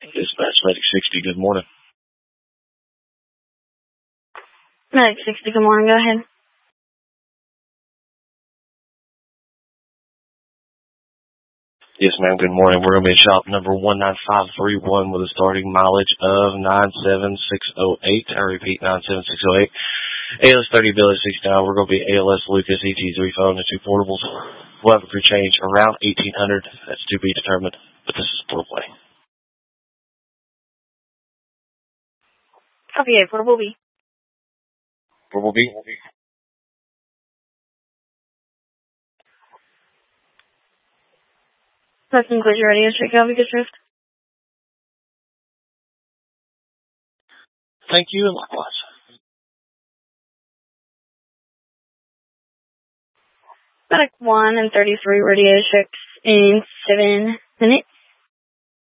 Dispatch Medic 60, good morning. Medic 60, good morning, go ahead. Yes, ma'am, good morning. We're going to be at shop number 19531 with a starting mileage of 97608. I repeat, 97608. ALS 30 Billy 6 now. We're going to be ALS Lucas ET3 phone and 2 portables. We'll have a crew change around 1800. That's to be determined, but this is portable A. Copy A, portable B. Portable B. That concludes your radio check. Have a good shift. Thank you, and likewise. Medic 1 and 33 radio checks in 7 minutes.